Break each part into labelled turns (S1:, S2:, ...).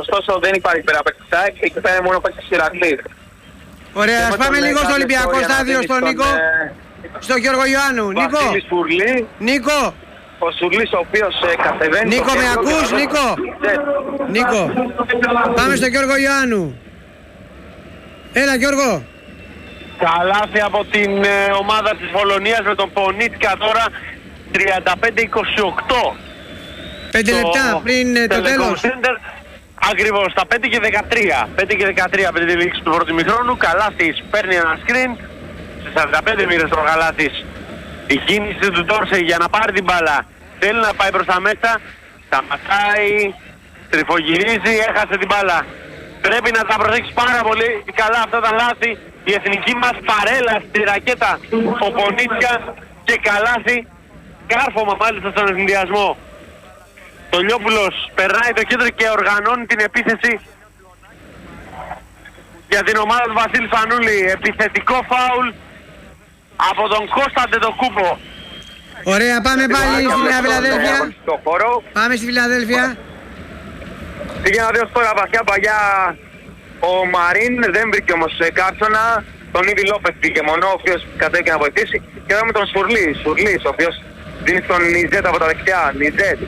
S1: ωστόσο δεν υπάρχει πέρα παίκτης ΑΕΚ, εκεί πέρα μόνο παίκτης Ηρακλή.
S2: Ωραία, ας πάμε λίγο στο Ολυμπιακό στάδιο, στον Νίκο. Στο Γιώργο Ιωάννου. Νίκο. Νίκο.
S1: Ο Σουρλής ο οποίος κατεβαίνει.
S2: Νίκο, με ακούς, Νίκο? Νίκο. Πάμε στο Γιώργο Ιωάννου. Έλα Γιώργο.
S1: Καλάθι από την ομάδα της Πολωνίας με τον Πονίτκα τώρα 35-28.
S2: 5 λεπτά πριν το τέλος.
S1: Ακριβώς, στα 5 και 13. 5 και 13 πριν τη λήξη του πρώτου ημιχρόνου. Καλάθης παίρνει ένα screen. Σε 45 μοίρες ο Καλάθης. Η κίνηση του Ντόρσεϊ για να πάρει την μπάλα. Θέλει να πάει προς τα μέσα. Σταματάει. Τριφογυρίζει. Έχασε την μπάλα. Πρέπει να τα προσέξει πάρα πολύ καλά αυτά τα λάθη. Η εθνική μας παρέλα στη ρακέτα. Ο Πονίτσια και Καλάθη. Κάρφωμα μάλιστα στον εθνιδιασμό. Το Λιόπουλος περνάει το κέντρο και οργανώνει την επίθεση για την ομάδα του Βασίλη Φανούλη. Επιθετικό φάουλ από τον Κώστα Αντετοκούμπο.
S2: Ωραία, πάμε πάλι στη Νέα Φιλαδέλφια. Πάμε στη Φιλαδέλφια.
S1: Πήγε να δει ως τώρα βαθιά παγιά ο Μαρίν, δεν βρήκε όμως κάψονα. Τον Ήδη Λόπες πήγε μόνο, ο οποίος κατέβηκε να βοηθήσει. Και εδώ με τον Σουρλής, ο οποίος δίνει στον Νιζέτ από τα δεξιά. Νιζέτ,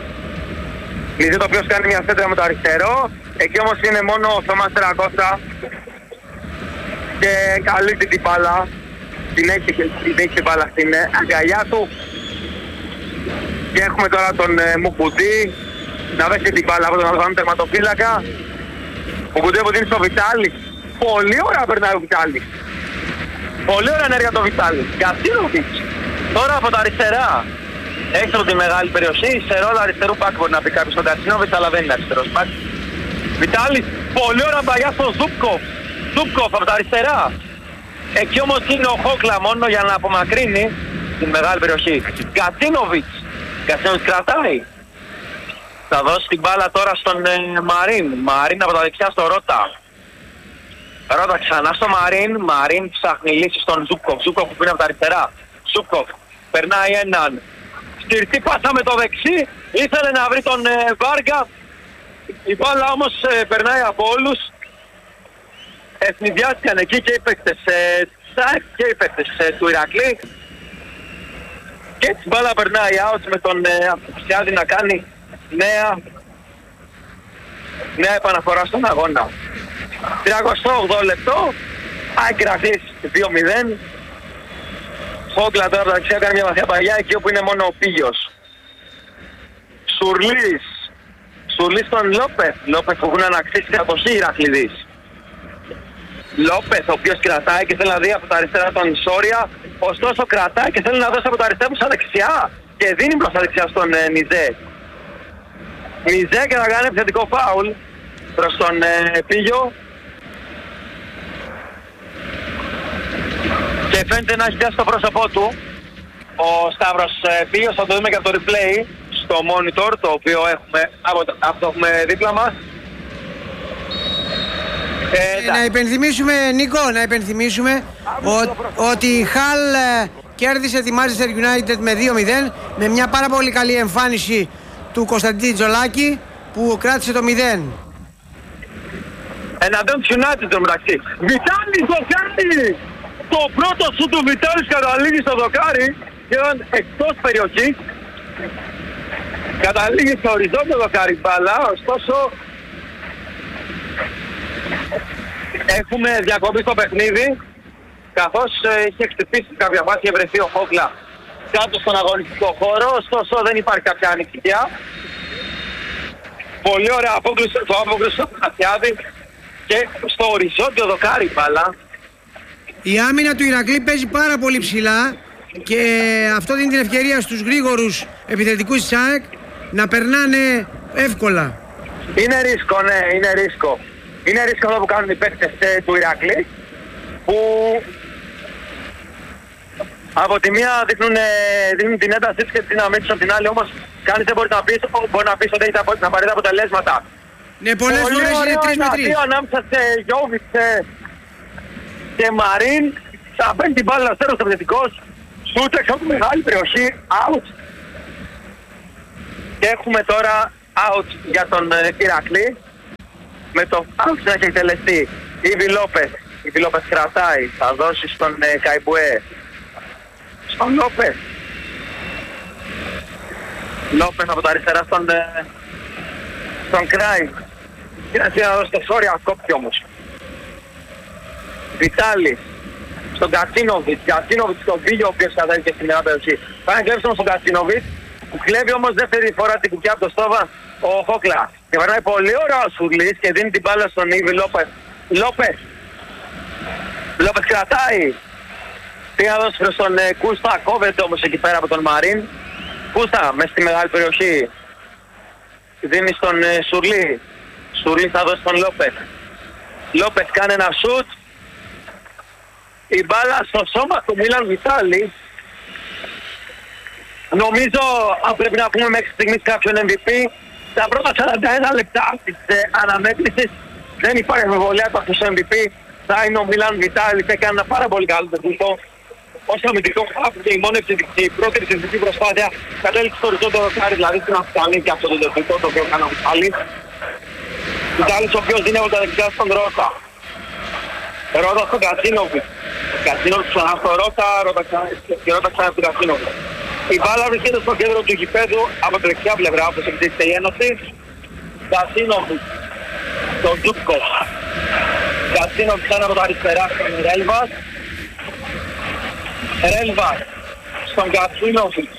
S1: ο οποίος κάνει μια σέντρα με το αριστερό. Εκεί όμως είναι μόνο ο Θωμάς Τερακώστα και καλύπτει την μπάλα. Την έχει μπάλα στην αγκαλιά του. Και έχουμε τώρα τον Μουκουτί να δέσει την μπάλα από τον Αλβανό τερματοφύλακα. Μουκουτί που δίνει στο Βιτάλη. Πολύ ωραία περνάει ο Βιτάλης. Πολύ ωραία ενέργεια το Βιτάλης. Γκατσίνοβιτς τώρα από τα αριστερά. Έξω από τη μεγάλη περιοχή, σε ρόλο αριστερού μπακ μπορεί να πει κάποιος τον Γκατσίνοβιτς, αλλά δεν είναι αριστερός μπακ. Βιτάλης, πολύ ωραία μπαγιά στον Ζούπκοφ. Ζούπκοφ από τα αριστερά. Εκεί όμως είναι ο Χόκλα μόνο για να απομακρύνει την μεγάλη περιοχή. Γκατσίνοβιτς. Γκατσίνοβιτς κρατάει. Θα δώσει την μπάλα τώρα στον Μαρίν. Μαρίν από τα δεξιά στο Ρώτα. Ρώτα ξανά στο Μαρίν. Μαρίν ψάχνει λύση στον Ζούπκοφ. Ζούπκοφ που είναι από τα αριστερά. Ζούπκοφ περνάει έναν. Στυρτή πάσα με το δεξί. Ήθελε να βρει τον Βάργα. Η μπάλα όμως περνάει από όλους. Ευνηδιάστηκαν εκεί και οι παίκτες ΣΑΕΚ και οι παίκτες του Ηρακλή. Και έτσι η μπάλα περνάει out με τον Απουσιάδη να κάνει νέα επαναφορά στον αγώνα. 38 λεπτό. ΑΕΚ Ηρακλής 2-0. Χόκλα τώρα από τα δεξιά κάνει μια βαθιά παγιά εκεί όπου είναι μόνο ο Πίγιος. Σουρλής στον Λόπεθ. Λόπεθ που έχουν ανακτήσει κατοχή Ηρακλήδης. Λόπεθ ο οποίος κρατάει και θέλει να δει από τα αριστερά τον Σόρια. Ωστόσο κρατάει και θέλει να δώσει από τα αριστερά προς τα δεξιά. Και δίνει προς τα δεξιά στον Νιζέ. Νιζέ και θα κάνει επιθετικό φάουλ προς τον Πίγιο. Και φαίνεται να έχει πιάσει το πρόσωπό του ο Σταύρος Πίγιος. Θα το δούμε και από το replay στο monitor το οποίο έχουμε δίπλα μας.
S2: Να υπενθυμίσουμε, Νίκο, ότι η Χαλ κέρδισε τη Manchester United με 2-0 με μια πάρα πολύ καλή εμφάνιση του Κωνσταντίνη Τζολάκη που κράτησε το 0.
S1: Εναντίον της United το μεταξύ. Βιτάλης δοκάρι! Το πρώτο σου του Βιτάλης καταλήγει στο δοκάρι και ήταν εκτός περιοχής. Καταλήγει στο οριζόντιο δοκάρι μπάλα, ωστόσο έχουμε διακοπή στο παιχνίδι καθώς είχε χτυπήσει κάποια μάτια και βρεθεί ο Χόκλα κάτω στον αγωνιστικό χώρο, ωστόσο δεν υπάρχει κάποια ανησυχία. Πολύ ωραία απόκριση στο Χατιάδη και στο οριζόντιο δοκάρι μπάλα.
S2: Η άμυνα του Ηρακλή παίζει πάρα πολύ ψηλά και αυτό δίνει την ευκαιρία στους γρήγορους επιθετικούς της ΑΕΚ να περνάνε εύκολα.
S1: Είναι ρίσκο, ναι, είναι ρίσκο. Είναι ρίσκο αυτό που κάνουν οι παίκτες του Ηρακλή που από τη μία δείχνουν την έντασή τους και την δύναμή τους, από την άλλη όμως κανείς δεν μπορεί να πεις ότι έχει να πάρει τα αποτελέσματα.
S2: Ναι, πολλές φορές είναι 3 με 3.
S1: Ανάμεσα σε Γιώβιτς και Μαρίν, θα παίρνει την μπάλα αστέρος επιθετικός, σούτ έξω από μεγάλη περιοχή, out. Και έχουμε τώρα out για τον Ηρακλή. με το φάουλ να έχει εκτελεστεί. Ήβι Λόπες κρατάει, θα δώσει στον Καϊμπουέ. Στον Λόπες. Λόπες από τα αριστερά στον Κράιν. Και να δώσει το Σόρια, κόπτει όμως. Βιτάλης. Στον Κατσίνοβιτς στον Βίλιο, ο οποίος κατέβηκε στην μεγάλη περιοχή. Πάει να κλέψει όμως τον Κατσίνοβιτς, που κλέβει όμως δεύτερη φορά την κουκιά από το στόβα ο Χόκλα. Και περνάει πολύ ωραία ο Σουρλής και δίνει την μπάλα στον Ήβι Λόπες. Λόπες κρατάει. Πήγα να δώσει προς τον Κούστα, κόβεται όμως εκεί πέρα από τον Μαρίν. Κούστα μέσα στη μεγάλη περιοχή. Δίνει στον Σουρλή. Σουρλή θα δώσει στον Λόπες. Λόπες κάνει ένα σουτ. Η μπάλα στο σώμα του Μίλαν Βιτάλη. Νομίζω, αν πρέπει να πούμε μέχρι στιγμής κάποιον MVP, τα πρώτα 41 λεπτά της αναμέτρησης δεν υπάρχει αμφιβολία ότι αυτός ο MVP θα είναι ο Μίλαν Βιτάλη. Θα έκανε ένα πάρα πολύ καλό τεχνικό. Ως αμυντικό χάπ και η μόνη η πρώτη επιθετική προσπάθεια κατέληξε στο οριζόντιο δοκάρι, δηλαδή στην Αφγανή και αυτό το τεχνικό το οποίο έκανε ο Βιτάλης. Βιτάλης ο οποίος δίνει από τα δεξιά στον Ρώτα. Ρώτα στον Κατσίνοβιτς. Κατσίνοβιτς ξανά στο Ρώτα, και Ρώτα ξανά στον Κατσίνοβιτς. Η μπάλα βρίσκεται στο κέντρο του γηπέδου από τη δεξιά πλευρά όπως εξήγησε η Ένωση. Κατσίνοβιτς στον Τζούπκοφ. Κατσίνοβιτς ξανά από τα αριστερά στον Ρέλβας. Ρέλβας στον Κατσίνοβιτς.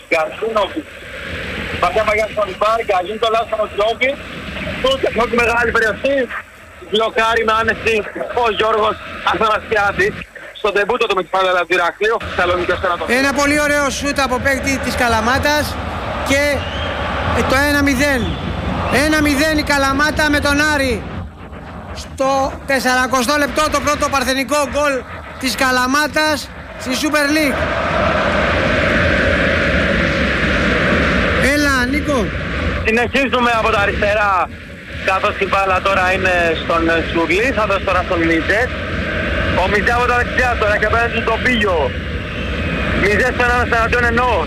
S1: Παγιά στον Μπάρκα, γίνει το λάθος στον Τζόκι. Τούτε από τη μεγάλη περιοχή. Μπλοκάρει με άνεση ο Γιώργος Αθανασιάδης στον τεμπούτο του με την μπάλα του Ηρακλείου.
S2: Ένα πολύ ωραίο σούτ από παίκτη της Καλαμάτας και το 1-0. 1-0 η Καλαμάτα με τον Άρη. Στο 40 λεπτό το πρώτο παρθενικό γκολ της Καλαμάτας στη Super League. Έλα Νίκο.
S1: Συνεχίζουμε από τα αριστερά, καθώς η μπάλα τώρα είναι στον Σουρλή, θα δώσει τώρα στον Μιζέτ. Ο Μιζέτ από τα δεξιά τώρα και απέναντι στον Πίγιο. Μιζέτ στον ένας εναντίον ενός.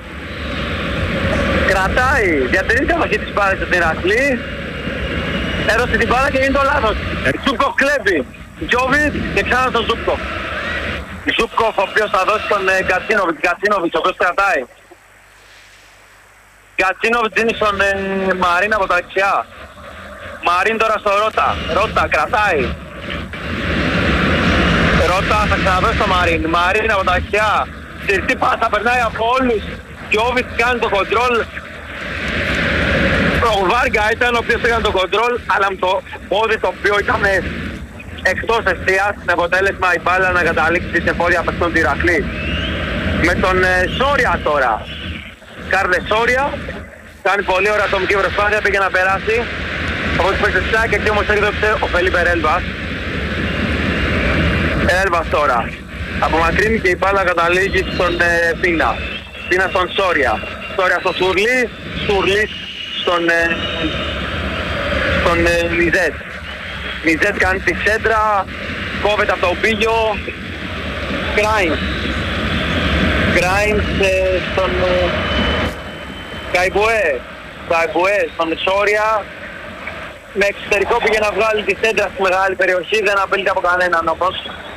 S1: Κρατάει, διατηρεί την καμαχή της μπάλας στην Ηρακλή. Έδωσε την μπάλα και γίνει το λάθος. Ζούπκοφ κλέβει. Τζόβιτ και ξανά στον Ζούπκοφ. Ζούπκοφ ο οποίος θα δώσει τον Κατσίνοβιτς, ο οποίος κρατάει. Κατσίνοβιτς δίνει στον Μαρίν από τα δεξιά. Μαρίν τώρα στο Ρώτα κρατάει. Ρώτα θα ξαναδώσει στο Μαρίν. Μαρίν από τα δεξιά. Συρτή πάσα περνάει από όλους. Γιώβιτς κάνει το κοντρόλ. Ο Βάργα ήταν ο οποίος έκανε το κοντρόλ, αλλά με το πόδι το οποίο ήταν εκτός ευθείας, με αποτέλεσμα η μπάλα να καταλήξει σε πόδια παιχτών του Ηρακλή. Με τον Σόρια τώρα. Κάρλε Σόρια. Κάνει πολύ ωραία ατομική προσπάθεια, πήγε να περάσει. Από τις παίκτες και εκεί όμως έδωσε ο Φελίπε Ρέλβας. Ρέλβας τώρα. Απομακρύνει και η μπάλα καταλήγει στον Πίνα. Πίνα στον Σόρια. Σόρια στο Σουρλί. Σουρλί στον Μιζέτ. Μιζέτ κάνει τη σέντρα. Κόβεται από το Πίγιο. Γκράιν στον Καϊμπουέ στον Σόρια. Με εξωτερικό πήγε να βγάλει τη σέντρα στη μεγάλη περιοχή, δεν απειλείται από κανέναν όμως.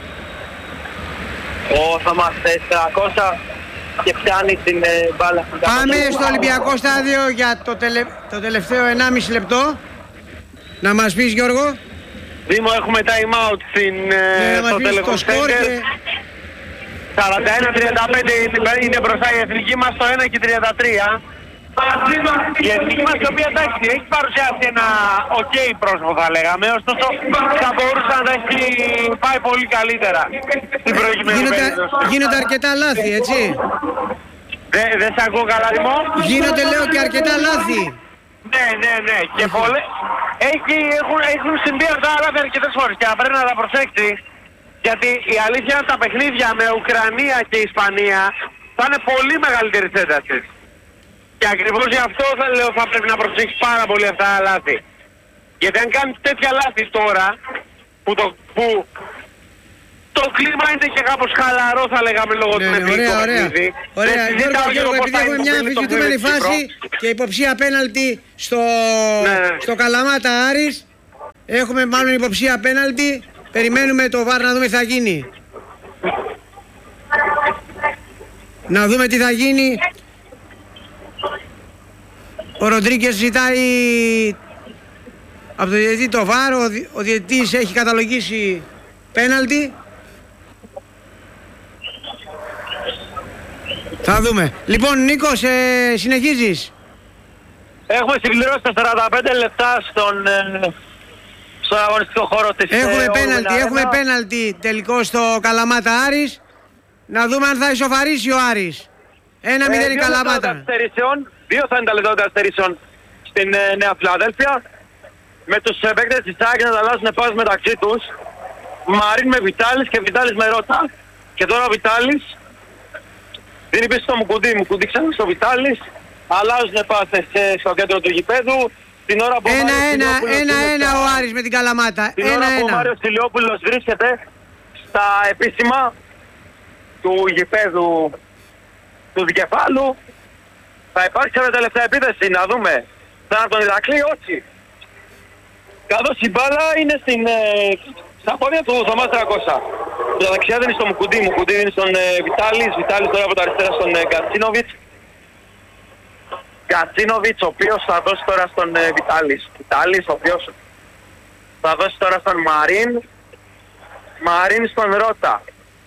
S1: Ο Θωμάς 400 και πιάνει την μπάλα.
S2: Πάμε στο Ολυμπιακό στάδιο για το τελευταίο 1,5 λεπτό. Να μας πεις Γιώργο.
S1: Δήμο, έχουμε time out στο Telecom Center. 41-35 είναι μπροστά η εθνική μας, το 1 και 33. Η εθνική μας, η οποία εντάξει, έχει παρουσιάσει ένα ok πρόσωπο θα λέγαμε, ωστόσο θα μπορούσε να τα έχει πάει πολύ καλύτερα στην προηγούμενη περίπτωση.
S2: Γίνονται αρκετά λάθη, έτσι.
S1: Δεν σε ακούω καλά, Δημό.
S2: Γίνονται, λέω, και αρκετά λάθη.
S1: Ναι. Και πολλές έχουν συμβεί αυτά λάθη αρκετές φορές και θα πρέπει να τα προσέξει. Γιατί η αλήθεια είναι τα παιχνίδια με Ουκρανία και Ισπανία θα είναι πολύ μεγαλύτερη ένταση. Και ακριβώς γι' αυτό θα πρέπει να προσέξει πάρα πολύ αυτά τα λάθη. Γιατί αν κάνεις τέτοια λάθη τώρα, που το κλίμα είναι και κάπως χαλαρό θα λέγαμε λόγω του εθνικού παιχνίδι.
S2: Ωραία, Γιώργο, επειδή έχουμε μια αμφισβητούμενη φάση και υποψία πέναλτι στο Καλαμάτα Άρης, Έχουμε μάλλον υποψία πέναλτι. Περιμένουμε το VAR να δούμε τι θα γίνει. Να δούμε τι θα γίνει. Ο Ροντρίγκες ζητάει από το διαιτητή το VAR. Ο διαιτητής έχει καταλογίσει πέναλτι. Θα δούμε. Λοιπόν, Νίκο, συνεχίζεις.
S1: Έχουμε συμπληρώσει τα 45 λεπτά στον αγωνιστικό χώρο της
S2: Έχουμε πέναλτι τελικό στο Καλαμάτα Άρης. Να δούμε αν θα ισοφαρίσει ο Άρης. 1-0 η Καλαμάτα.
S1: 2 θα είναι τα λεπτά καθυστερήσεων στην Νέα Φιλαδέλφια. Με τους παίκτες της ΑΕΚ να αλλάζουν πάσες μεταξύ τους. Μαρίν με Βιτάλης και Βιτάλης με Ρώτα. Και τώρα ο Βιτάλης δίνει πίσω στο Μουκουντή. Μουκουντή ξανά στο Βιτάλης. Αλλάζουν πάσες στο κέντρο του γηπέδου. Την ώρα που
S2: 1-1 ο Άρης με την Καλαμάτα.
S1: Την ώρα που ο Μάριος Τηλιόπουλος βρίσκεται στα επίσημα του γηπέδου του Δικεφάλου, θα υπάρξει μια τελευταία επίθεση, να δούμε. Θα είναι τον Ηρακλή, όχι. Καθώς η μπάλα είναι στα πόδια του Θωμάς 300. Τα δεξιά δίνει στο Μουκουντή, Μουκουντή δίνει στον Βιτάλης τώρα από τα αριστερά στον Γκατσίνοβιτς. Γκατσίνοβιτς, ο οποίος θα δώσει τώρα στον Βιτάλης, ο οποίος θα δώσει τώρα στον Μαρίν στον Ρώτα.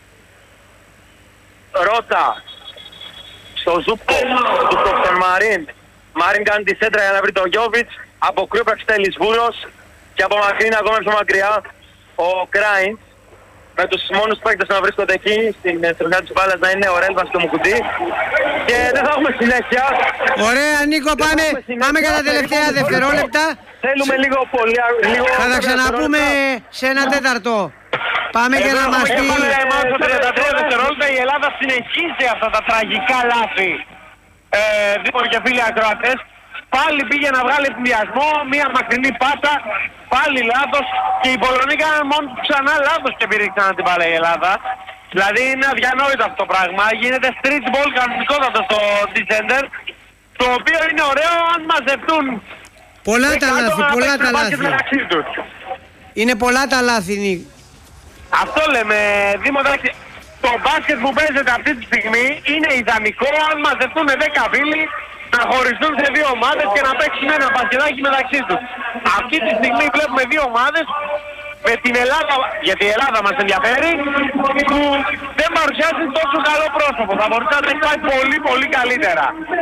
S1: Ρώτα στο Ζούπκοφ στον Μαρίν κάνει τη σέντρα για να βρει τον Γιόβιτς. Από Κρύπαξ Τέλης Βούλος και από μακρύνει ακόμα πιο μακριά ο Κράιν. Με τους μόνους παίκτες να βρίσκονται εκεί στην τροχιά της μπάλας να είναι ο Ρέλβας και ο Μουκουντή. Και δεν θα έχουμε συνέχεια.
S2: Ωραία, Νίκο, πάμε για τα τελευταία δευτερόλεπτα.
S1: Θέλουμε λίγο πολύ.
S2: Θα τα ξαναπούμε σε 1/4. Πάμε για να μας πει.
S1: Στο 33 δευτερόλεπτα η Ελλάδα συνεχίζει αυτά τα τραγικά λάθη. Δίπολοι και φίλοι ακροατές. Πάλι πήγε να βγάλει ευνηδιασμό, μία μακρινή πάσα, πάλι λάθος και οι Πολωνοί κάναν μόνο ξανά λάθος και πήρξαν την μπάλα η Ελλάδα. Δηλαδή είναι αδιανόητο αυτό το πράγμα, γίνεται street ball κανονικότατο στο D-Center, το οποίο είναι ωραίο αν μαζευτούν.
S2: Πολλά τα λάθη. Είναι πολλά τα λάθη, Νίκ.
S1: Αυτό λέμε, Δήμο, εντάξει, το μπάσκετ που παίζεται αυτή τη στιγμή είναι ιδανικό αν μαζευτούν 10 φίλοι, να χωριστούν σε 2 ομάδες και να παίξουν ένα μπασκετάκι μεταξύ τους. Αυτή τη στιγμή βλέπουμε 2 ομάδες με την Ελλάδα, γιατί η Ελλάδα μας ενδιαφέρει, που δεν παρουσιάζει τόσο καλό πρόσωπο. Θα μπορούσε να έχει πάει πολύ πολύ καλύτερα.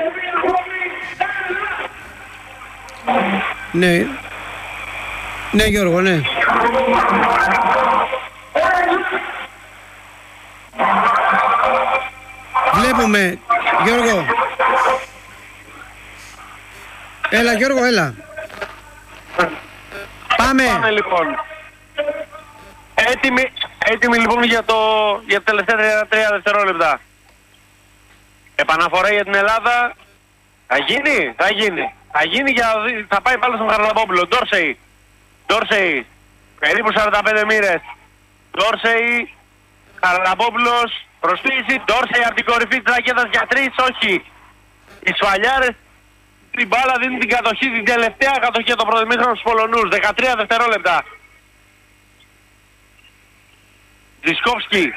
S2: Ναι. Ναι, Γιώργο, ναι. Βλέπουμε, Γιώργο. Έλα Γιώργο, έλα. Πάμε
S1: λοιπόν. Έτοιμοι λοιπόν για τα τελευταία 3 δευτερόλεπτα. Επαναφορά για την Ελλάδα. Θα γίνει. Θα πάει πάλι στον Χαραλαμπόπουλο. Ντόρσεϊ. Περίπου 45 μοίρες. Ντόρσεϊ. Χαραλαμπόπουλος. Προσφύγηση. Ντόρσεϊ από την κορυφή της ρακέτας για 3. Όχι. Οι σφαλιάρες την μπάλα δίνει την κατοχή, την τελευταία κατοχή για το πρώτο ημίχρονο στους Πολωνούς. 13 δευτερόλεπτα. Ζισκόφσκι.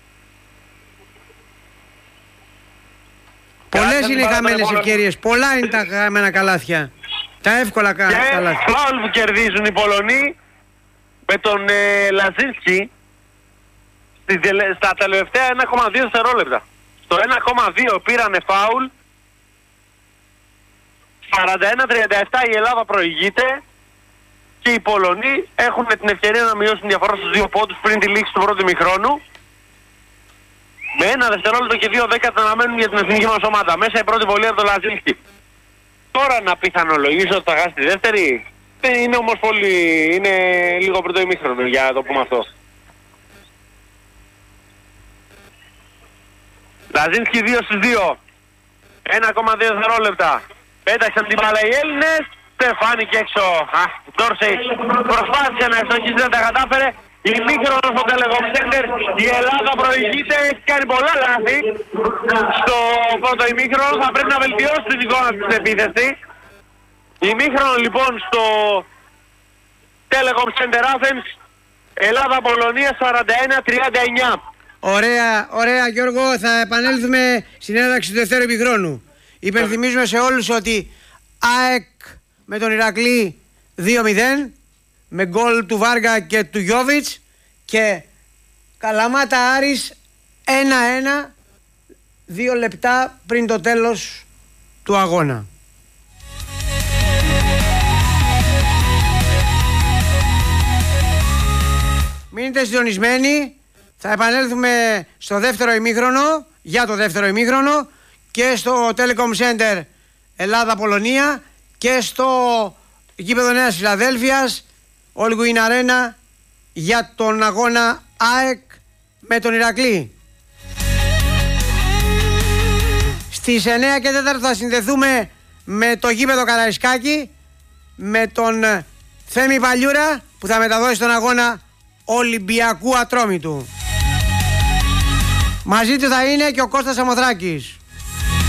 S2: Πολλές είναι οι χαμένες ευκαιρίες. Πολλά είναι τα χαμένα καλάθια. Τα εύκολα καλάθια.
S1: Και φάουλ που κερδίζουν οι Πολωνοί με τον Λαζίνσκι στα τελευταία 1,2 δευτερόλεπτα. Στο 1,2 πήρανε φάουλ. 41-37 η Ελλάδα προηγείται και οι Πολωνοί έχουν την ευκαιρία να μειώσουν διαφορά στους 2 πόντους πριν τη λήξη του πρώτου ημιχρόνου. Με 1 δευτερόλεπτο και 2 δέκατα να μένουν για την εθνική μας ομάδα. Μέσα η πρώτη βολή από τον Λαζίνσκι. Τώρα να πιθανολογήσω ότι θα χάσει τη δεύτερη. Είναι όμως πολύ, είναι λίγο πριν το ημίχρονο για να το πούμε αυτό. Λαζίνσκι 2 στις 2. 1,2 δευτερόλεπτα. Πέταξαν την μπάλα οι Έλληνες, δεν φάνηκε έξω. Ντόρσεϊ προσπάθησε να ευστοχίσει, δεν τα κατάφερε. Ημίχρονο στο Telecom Center, η Ελλάδα προηγείται, έχει κάνει πολλά λάθη. Στο πρώτο ημίχρονο θα πρέπει να βελτιώσει την εικόνα της επίθεση. Ημίχρονο λοιπόν στο Telecom Center Athens, Ελλάδα-Πολωνία 41-39.
S2: Ωραία Γιώργο, θα επανέλθουμε στην έναρξη του δεύτερου ημιχρόνου. Υπενθυμίζουμε σε όλους ότι ΑΕΚ με τον Ηρακλή 2-0 με γκολ του Βάργα και του Γιόβιτς και Καλαμάτα Άρης 1-1 2 λεπτά πριν το τέλος του αγώνα. Μείνετε συντονισμένοι, θα επανέλθουμε στο δεύτερο ημίχρονο, για το δεύτερο ημίχρονο και στο Telecom Center Ελλάδα-Πολωνία και στο γήπεδο Νέας Φιλαδέλφειας All Win Arena για τον αγώνα ΑΕΚ με τον Ηρακλή. Στις 9 και 4 θα συνδεθούμε με το γήπεδο Καραϊσκάκη με τον Θέμη Παλιούρα που θα μεταδώσει τον αγώνα Ολυμπιακού Ατρόμητου. Μαζί του θα είναι και ο Κώστας Αμοθράκης.